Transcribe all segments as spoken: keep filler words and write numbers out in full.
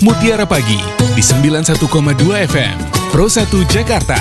Mutiara Pagi di sembilan puluh satu koma dua F M Pro satu Jakarta.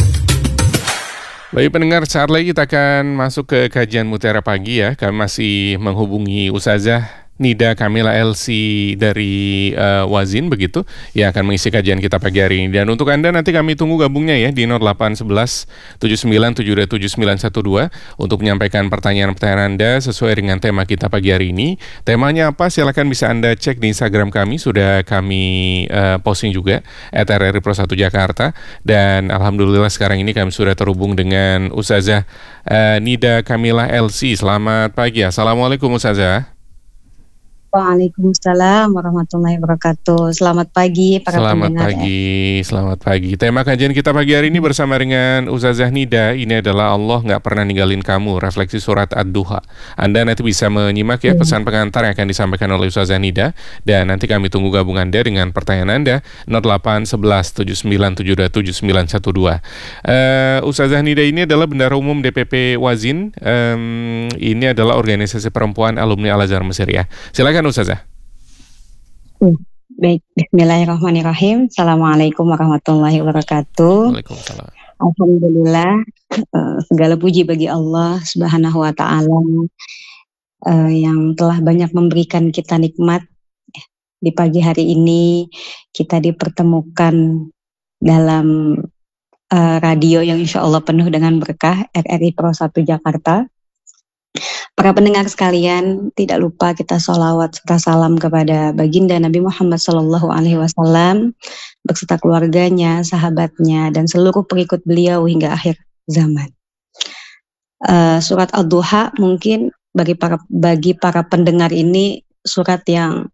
Baik pendengar, saat lagi kita akan masuk ke kajian Mutiara Pagi ya. Kami masih menghubungi Ustazah Nida Kamila L C dari uh, Wazin begitu yang akan mengisi kajian kita pagi hari ini. Dan untuk Anda nanti kami tunggu gabungnya ya di nol delapan satu satu tujuh sembilan tujuh dua tujuh sembilan satu dua untuk menyampaikan pertanyaan-pertanyaan Anda sesuai dengan tema kita pagi hari ini. Temanya apa? Silakan bisa Anda cek di Instagram kami, sudah kami uh, posting juga at R R I Pro satu Jakarta. Dan alhamdulillah sekarang ini kami sudah terhubung dengan Ustazah uh, Nida Kamila L C. Selamat pagi. Assalamualaikum Ustazah. Waalaikumsalam warahmatullahi wabarakatuh. Selamat pagi para Selamat pendengar. pagi, selamat pagi. Tema kajian kita pagi hari ini bersama dengan Ustazah Nida. Ini adalah Allah nggak pernah ninggalin kamu, refleksi surat Ad-Duha. Anda nanti bisa menyimak ya pesan pengantar yang akan disampaikan oleh Ustazah Nida. Dan nanti kami tunggu gabung Anda dengan pertanyaan Anda nol delapan satu satu tujuh sembilan tujuh dua tujuh sembilan satu dua. uh, Ustazah Nida ini adalah Bendahara Umum D P P Wazin. um, Ini adalah organisasi perempuan alumni Al-Azhar Mesir ya. Silakan Ustazah. Hmm, baik, bismillahirrahmanirrahim. Assalamualaikum warahmatullahi wabarakatuh. Waalaikumsalam. Alhamdulillah, uh, segala puji bagi Allah Subhanahu wa Ta'ala uh, yang telah banyak memberikan kita nikmat. Di pagi hari ini kita dipertemukan dalam uh, radio yang insya Allah penuh dengan berkah, R R I Pro satu Jakarta. Para pendengar sekalian, tidak lupa kita sholawat serta salam kepada baginda Nabi Muhammad Sallallahu Alaihi Wasallam beserta keluarganya, sahabatnya, dan seluruh pengikut beliau hingga akhir zaman. Uh, surat Ad-Duha mungkin bagi para bagi para pendengar ini surat yang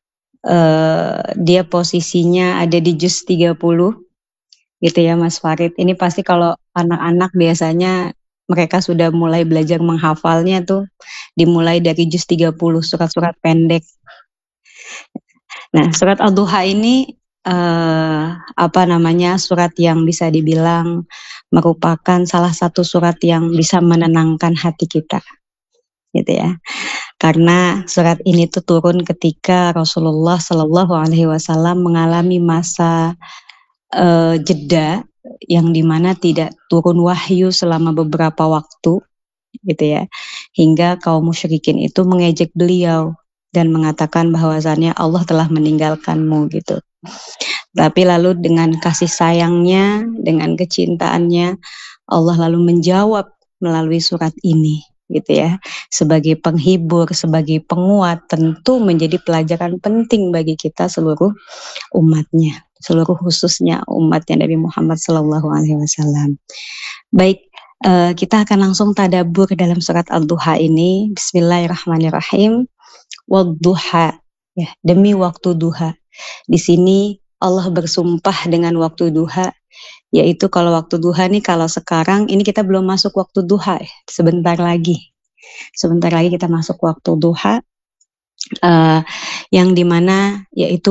uh, dia posisinya ada di juz tiga puluh, gitu ya Mas Farid. Ini pasti kalau anak-anak biasanya mereka sudah mulai belajar menghafalnya tuh dimulai dari juz tiga puluh, surat-surat pendek. Nah, surat Ad-Duha ini uh, apa namanya surat yang bisa dibilang merupakan salah satu surat yang bisa menenangkan hati kita, gitu ya. Karena surat ini tuh turun ketika Rasulullah Shallallahu Alaihi Wasallam mengalami masa uh, jeda yang dimana tidak turun wahyu selama beberapa waktu, gitu ya, hingga kaum musyrikin itu mengejek beliau dan mengatakan bahwasannya Allah telah meninggalkanmu, gitu. Tapi lalu dengan kasih sayangnya, dengan kecintaannya, Allah lalu menjawab melalui surat ini, gitu ya, sebagai penghibur, sebagai penguat, tentu menjadi pelajaran penting bagi kita seluruh umatnya, seluruh khususnya umatnya Nabi Muhammad Sallallahu Alaihi Wasallam. Baik, uh, kita akan langsung tadabbur dalam surat Ad-Duha ini. Bismillahirrahmanirrahim. Wad-duha, ya, demi waktu duha. Di sini Allah bersumpah dengan waktu duha, yaitu kalau waktu duha nih, kalau sekarang ini kita belum masuk waktu duha, ya, sebentar lagi, sebentar lagi kita masuk waktu duha, uh, yang dimana yaitu